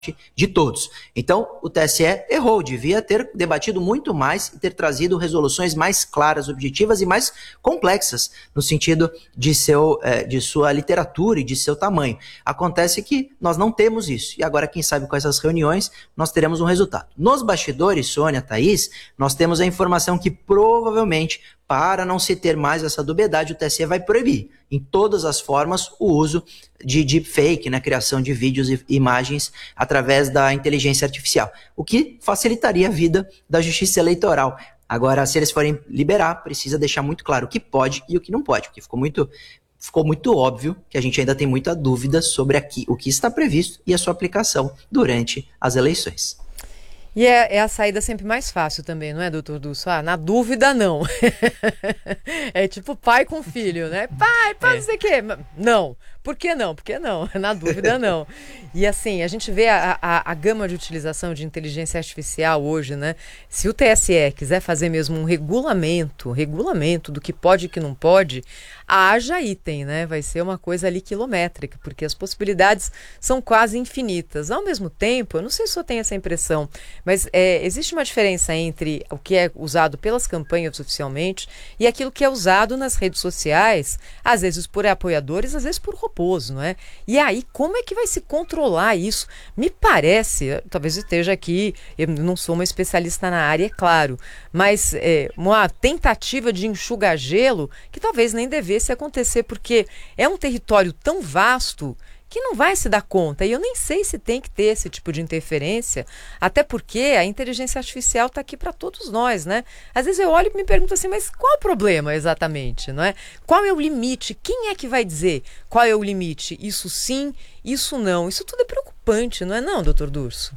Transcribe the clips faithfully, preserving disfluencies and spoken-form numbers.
de todos. Então, o T S E errou, devia ter debatido muito mais e ter trazido resoluções mais claras, objetivas e mais complexas, no sentido de, seu, de sua literatura e de seu tamanho. Acontece que nós não temos isso, e agora, quem sabe, com essas reuniões, nós teremos um resultado. Nos bastidores, Sônia, Thaís, nós temos a informação que provavelmente, para não se ter mais essa dubiedade, o T S E vai proibir, em todas as formas, o uso de deepfake, né, criação de vídeos e imagens através da inteligência artificial, o que facilitaria a vida da justiça eleitoral. Agora, se eles forem liberar, precisa deixar muito claro o que pode e o que não pode, porque ficou muito, ficou muito óbvio que a gente ainda tem muita dúvida sobre aqui, o que está previsto e a sua aplicação durante as eleições. E é, é a saída sempre mais fácil também, não é, doutor Dulcio? Ah, na dúvida, não. É tipo pai com filho, né? Pai, pai, não sei o quê. Não. Por que não? Por que não? Na dúvida, não. E assim, a gente vê a, a, a gama de utilização de inteligência artificial hoje, né? Se o T S E quiser fazer mesmo um regulamento, regulamento do que pode e que não pode, haja item, né? Vai ser uma coisa ali quilométrica, porque as possibilidades são quase infinitas. Ao mesmo tempo, eu não sei se eu tenho essa impressão, mas é, existe uma diferença entre o que é usado pelas campanhas oficialmente e aquilo que é usado nas redes sociais, às vezes por apoiadores, às vezes por robôs, não é? E aí, como é que vai se controlar isso? Me parece, talvez eu esteja aqui, eu não sou uma especialista na área, é claro, mas é, uma tentativa de enxugar gelo que talvez nem devesse acontecer, porque é um território tão vasto que não vai se dar conta, e eu nem sei se tem que ter esse tipo de interferência, até porque a inteligência artificial está aqui para todos nós, né? Às vezes eu olho e me pergunto assim, mas qual o problema exatamente, não é? Qual é o limite? Quem é que vai dizer qual é o limite? Isso sim, isso não. Isso tudo é preocupante, não é não, doutor Dulcio?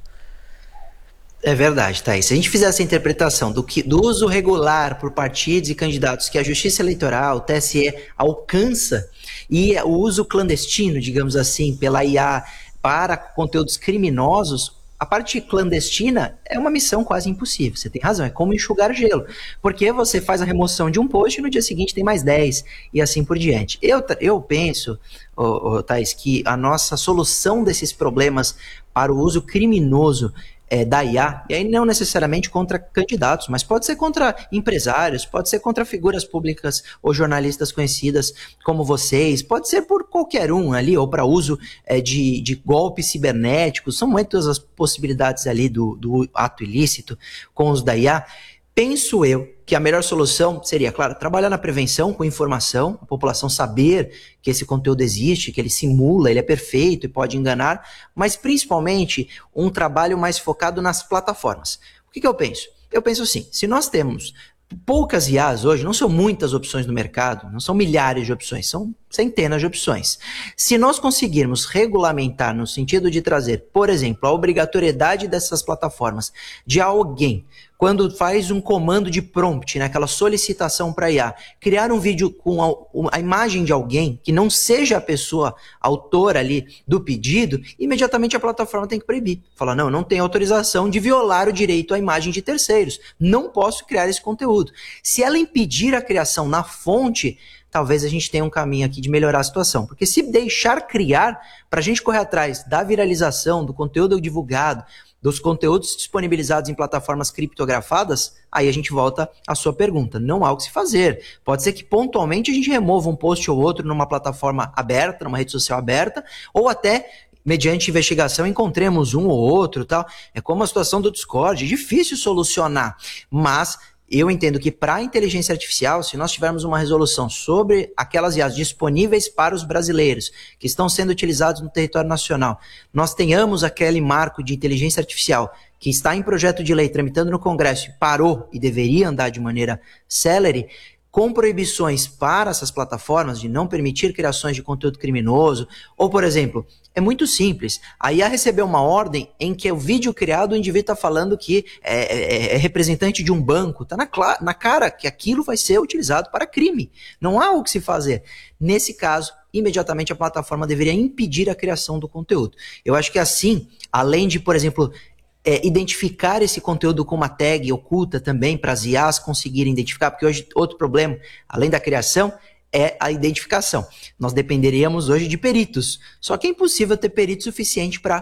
É verdade, Thaís. Se a gente fizer essa interpretação do, que, do uso regular por partidos e candidatos que a Justiça Eleitoral, o T S E, alcança, e o uso clandestino, digamos assim, pela I A para conteúdos criminosos, a parte clandestina é uma missão quase impossível. Você tem razão, é como enxugar gelo. Porque você faz a remoção de um post e no dia seguinte tem mais dez e assim por diante. Eu, eu penso, oh, oh, Thaís, que a nossa solução desses problemas para o uso criminoso É, da I A, e aí não necessariamente contra candidatos, mas pode ser contra empresários, pode ser contra figuras públicas ou jornalistas conhecidas como vocês, pode ser por qualquer um ali, ou para uso é, de, de golpes cibernéticos, são muitas as possibilidades ali do, do ato ilícito com os da I A. Penso eu que a melhor solução seria, claro, trabalhar na prevenção com informação, a população saber que esse conteúdo existe, que ele simula, ele é perfeito e pode enganar, mas principalmente um trabalho mais focado nas plataformas. O que, que eu penso? Eu penso assim, se nós temos poucas I As hoje, não são muitas opções no mercado, não são milhares de opções, são centenas de opções. Se nós conseguirmos regulamentar no sentido de trazer, por exemplo, a obrigatoriedade dessas plataformas de alguém, quando faz um comando de prompt, né, aquela solicitação para I A, criar um vídeo com a, a imagem de alguém que não seja a pessoa autora ali do pedido, imediatamente a plataforma tem que proibir. Fala, não, não tem autorização de violar o direito à imagem de terceiros. Não posso criar esse conteúdo. Se ela impedir a criação na fonte, talvez a gente tenha um caminho aqui de melhorar a situação. Porque se deixar criar, para a gente correr atrás da viralização, do conteúdo divulgado, dos conteúdos disponibilizados em plataformas criptografadas, aí a gente volta à sua pergunta. Não há o que se fazer. Pode ser que pontualmente a gente remova um post ou outro numa plataforma aberta, numa rede social aberta, ou até, mediante investigação, encontremos um ou outro, tal. É como a situação do Discord, é difícil solucionar, mas eu entendo que para a inteligência artificial, se nós tivermos uma resolução sobre aquelas I As disponíveis para os brasileiros, que estão sendo utilizados no território nacional, nós tenhamos aquele marco de inteligência artificial que está em projeto de lei tramitando no Congresso, parou e deveria andar de maneira célere, com proibições para essas plataformas de não permitir criações de conteúdo criminoso, ou, por exemplo, é muito simples, a I A recebeu uma ordem em que o vídeo criado, o indivíduo está falando que é, é, é representante de um banco, está na, na cara que aquilo vai ser utilizado para crime, não há o que se fazer. Nesse caso, imediatamente a plataforma deveria impedir a criação do conteúdo. Eu acho que assim, além de, por exemplo, É, identificar esse conteúdo com uma tag oculta também para as I As conseguirem identificar, porque hoje outro problema, além da criação, é a identificação. Nós dependeríamos hoje de peritos, só que é impossível ter perito suficiente para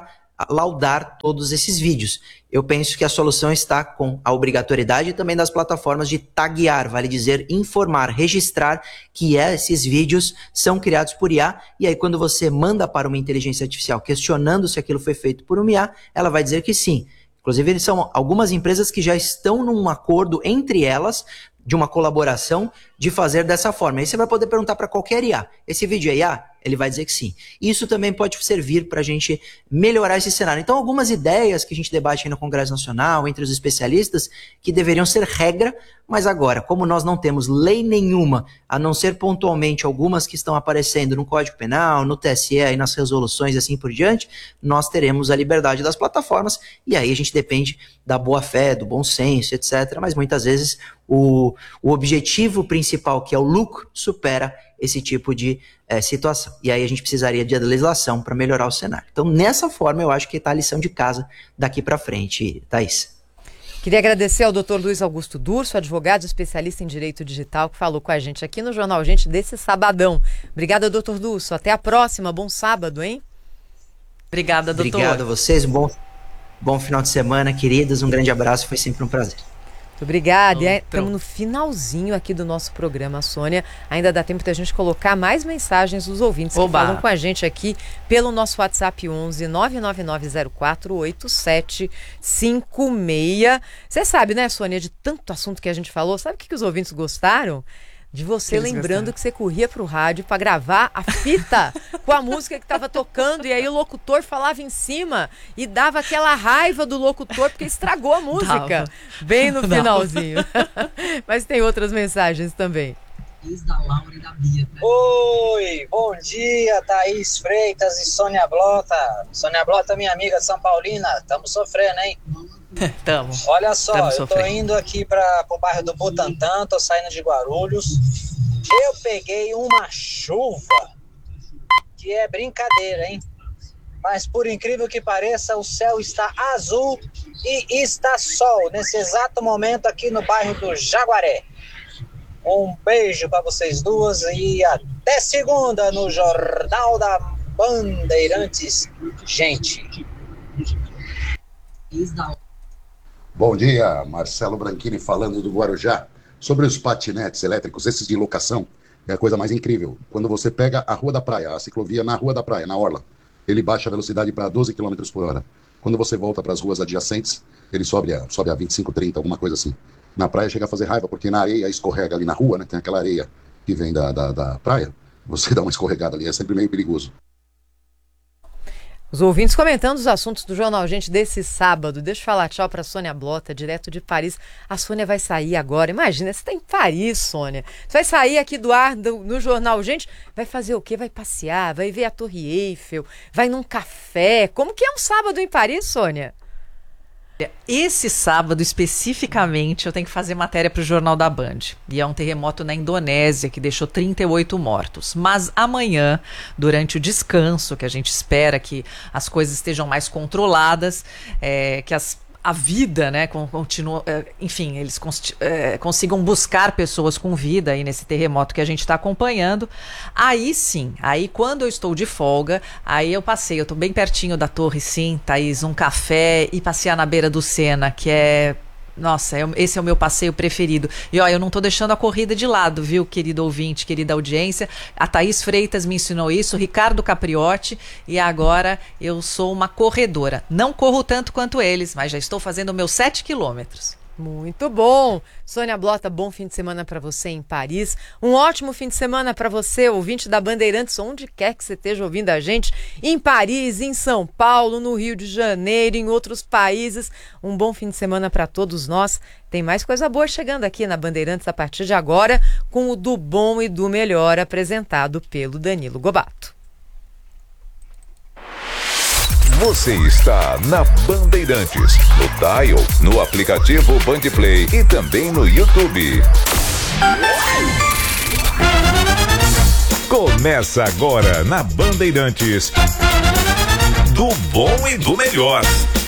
laudar todos esses vídeos. Eu penso que a solução está com a obrigatoriedade também das plataformas de taguear, vale dizer, informar, registrar que esses vídeos são criados por I A, e aí quando você manda para uma inteligência artificial questionando se aquilo foi feito por uma I A, ela vai dizer que sim. Inclusive, são algumas empresas que já estão num acordo entre elas, de uma colaboração, de fazer dessa forma. Aí você vai poder perguntar para qualquer I A, esse vídeo é I A? Ele vai dizer que sim. Isso também pode servir para a gente melhorar esse cenário. Então, algumas ideias que a gente debate aí no Congresso Nacional, entre os especialistas, que deveriam ser regra, mas agora, como nós não temos lei nenhuma, a não ser pontualmente algumas que estão aparecendo no Código Penal, no T S E e nas resoluções e assim por diante, nós teremos a liberdade das plataformas, e aí a gente depende da boa-fé, do bom senso, etcétera. Mas muitas vezes o, o objetivo principal, que é o lucro, supera esse tipo de é, situação. E aí a gente precisaria de legislação para melhorar o cenário. Então, nessa forma, eu acho que está a lição de casa daqui para frente, Thaís. Queria agradecer ao doutor Luiz Augusto Durso, advogado especialista em direito digital, que falou com a gente aqui no Jornal Gente desse sabadão. Obrigada, doutor Durso. Até a próxima. Bom sábado, hein? Obrigada, doutor. Obrigado a vocês. Bom, bom final de semana, queridas. Um grande abraço. Foi sempre um prazer. Muito obrigada. Estamos é, no finalzinho aqui do nosso programa, Sônia. Ainda dá tempo da gente colocar mais mensagens dos ouvintes Oba. que falam com a gente aqui pelo nosso WhatsApp onze nove nove nove zero quatro oito sete cinco seis. Você sabe, né, Sônia, de tanto assunto que a gente falou, sabe o que, que os ouvintes gostaram? De você Eles lembrando gostaram. que você corria pro rádio para gravar a fita com a música que estava tocando, e aí o locutor falava em cima e dava aquela raiva do locutor porque estragou a música. Dava. Bem no Dava. finalzinho. Mas tem outras mensagens também. Da Laura e da Bia. Oi, bom dia, Thaís Freitas e Sônia Blota. Sônia Blota, minha amiga São Paulina, estamos sofrendo, hein? Tamo. Olha só, Tamo eu sofrendo. tô indo aqui para o bairro do Butantã, tô saindo de Guarulhos. Eu peguei uma chuva que é brincadeira, hein? Mas por incrível que pareça, o céu está azul e está sol nesse exato momento aqui no bairro do Jaguaré. Um beijo para vocês duas e até segunda no Jornal da Bandeirantes. Gente. Bom dia, Marcelo Branchini falando do Guarujá. Sobre os patinetes elétricos, esses de locação, é a coisa mais incrível. Quando você pega a Rua da Praia, a ciclovia na Rua da Praia, na Orla, ele baixa a velocidade para doze quilômetros por hora. Quando você volta para as ruas adjacentes, ele sobe a, sobe a vinte e cinco, trinta, alguma coisa assim. Na praia chega a fazer raiva, porque na areia escorrega ali na rua, né? Tem aquela areia que vem da, da, da praia. Você dá uma escorregada ali, é sempre meio perigoso. Os ouvintes comentando os assuntos do Jornal Gente desse sábado. Deixa eu falar tchau para Sônia Blota, direto de Paris. A Sônia vai sair agora. Imagina, você está em Paris, Sônia. Você vai sair aqui do ar do, no Jornal Gente, vai fazer o quê? Vai passear, vai ver a Torre Eiffel, vai num café. Como que é um sábado em Paris, Sônia? Esse sábado, especificamente, eu tenho que fazer matéria para o Jornal da Band. E é um terremoto na Indonésia que deixou trinta e oito mortos. Mas amanhã, durante o descanso, que a gente espera que as coisas estejam mais controladas, é, que as a vida, né, continua, enfim, eles cons- é, consigam buscar pessoas com vida aí nesse terremoto que a gente está acompanhando. Aí sim, aí quando eu estou de folga, aí eu passei, eu estou bem pertinho da torre, sim, Thaís, um café e passear na beira do Sena, que é... Nossa, esse é o meu passeio preferido. E ó, eu não tô deixando a corrida de lado, viu, querido ouvinte, querida audiência. A Thaís Freitas me ensinou isso, Ricardo Capriotti, e agora eu sou uma corredora. Não corro tanto quanto eles, mas já estou fazendo meus sete quilômetros. Muito bom! Sônia Blota, bom fim de semana para você em Paris. Um ótimo fim de semana para você, ouvinte da Bandeirantes, onde quer que você esteja ouvindo a gente, em Paris, em São Paulo, no Rio de Janeiro, em outros países. Um bom fim de semana para todos nós. Tem mais coisa boa chegando aqui na Bandeirantes a partir de agora, com o Do Bom e do Melhor, apresentado pelo Danilo Gobato. Você está na Bandeirantes, no Dial, no aplicativo Bandplay e também no YouTube. Começa agora na Bandeirantes, Do Bom e do Melhor.